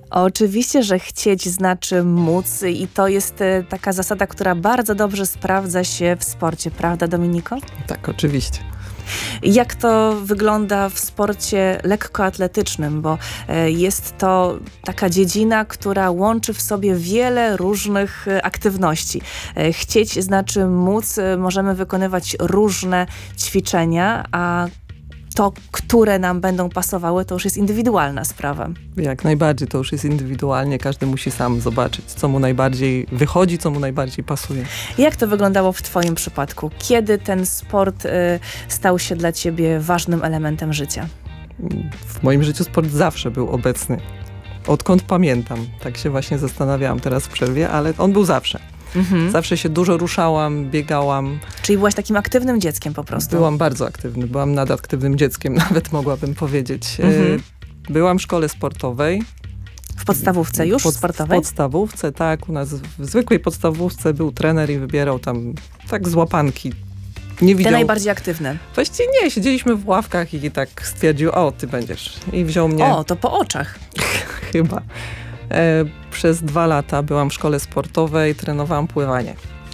Oczywiście, że chcieć znaczy móc i to jest taka zasada, która bardzo dobrze sprawdza się w sporcie, prawda, Dominiko? Tak, oczywiście. Jak to wygląda w sporcie lekkoatletycznym, bo jest to taka dziedzina, która łączy w sobie wiele różnych aktywności. Chcieć znaczy móc, możemy wykonywać różne ćwiczenia, a to, które nam będą pasowały, to już jest indywidualna sprawa. Jak najbardziej, to już jest indywidualnie, każdy musi sam zobaczyć, co mu najbardziej wychodzi, co mu najbardziej pasuje. Jak to wyglądało w twoim przypadku? Kiedy ten sport stał się dla ciebie ważnym elementem życia? W moim życiu sport zawsze był obecny. Odkąd pamiętam. Tak się właśnie zastanawiałam teraz w przerwie, ale on był zawsze. Zawsze się dużo ruszałam, biegałam. Czyli byłaś takim aktywnym dzieckiem po prostu? Byłam bardzo aktywny, byłam nadaktywnym dzieckiem, nawet mogłabym powiedzieć. Byłam w szkole sportowej. W podstawówce już sportowej? W podstawówce, tak. U nas w zwykłej podstawówce był trener i wybierał tam tak z łapanki. Nie widział. Te najbardziej aktywne? Właściwie nie, siedzieliśmy w ławkach i tak stwierdził, o, ty będziesz. I wziął mnie. O, to po oczach. Chyba. Przez 2 lata byłam w szkole sportowej, trenowałam pływanie.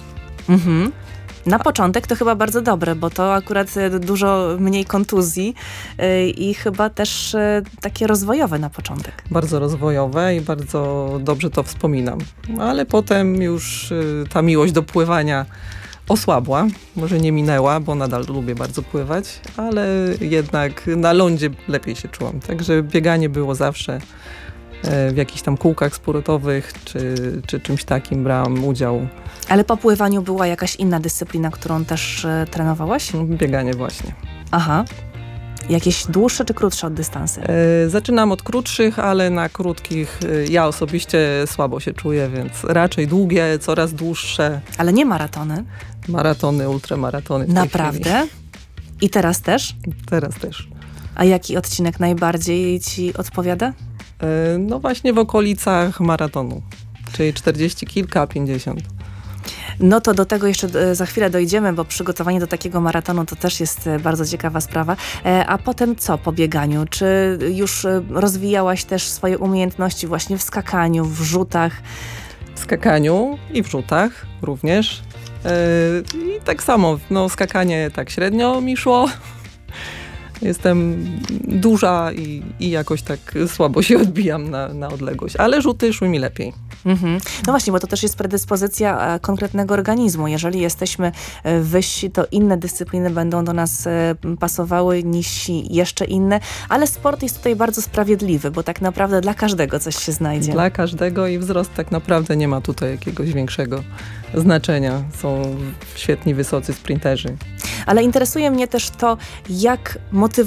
Na początek to chyba bardzo dobre, bo to akurat dużo mniej kontuzji i chyba też takie rozwojowe na początek. Bardzo rozwojowe i bardzo dobrze to wspominam. Ale potem już ta miłość do pływania osłabła. Może nie minęła, bo nadal lubię bardzo pływać, ale jednak na lądzie lepiej się czułam. Także bieganie było zawsze. W jakichś tam kółkach sportowych czy czymś takim brałam udział. Ale po pływaniu była jakaś inna dyscyplina, którą też trenowałaś? Bieganie właśnie. Aha. Jakieś dłuższe czy krótsze dystanse? Zaczynam od krótszych, ale na krótkich ja osobiście słabo się czuję, więc raczej długie, coraz dłuższe. Ale nie maratony? Maratony, ultramaratony. Naprawdę? I teraz też? Teraz też. A jaki odcinek najbardziej ci odpowiada? No właśnie w okolicach maratonu, czyli 40 kilka, 50. No to do tego jeszcze za chwilę dojdziemy, bo przygotowanie do takiego maratonu to też jest bardzo ciekawa sprawa. A potem co po bieganiu? Czy już rozwijałaś też swoje umiejętności właśnie w skakaniu, w rzutach? W skakaniu i w rzutach również. I tak samo, no skakanie tak średnio mi szło. Jestem duża i jakoś tak słabo się odbijam na odległość, ale rzuty szły mi lepiej. No właśnie, bo to też jest predyspozycja konkretnego organizmu. Jeżeli jesteśmy wyżsi, to inne dyscypliny będą do nas pasowały niż jeszcze inne, ale sport jest tutaj bardzo sprawiedliwy, bo tak naprawdę dla każdego coś się znajdzie. Dla każdego i wzrost tak naprawdę nie ma tutaj jakiegoś większego znaczenia. Są świetni, wysocy sprinterzy. Ale interesuje mnie też to, jak motywować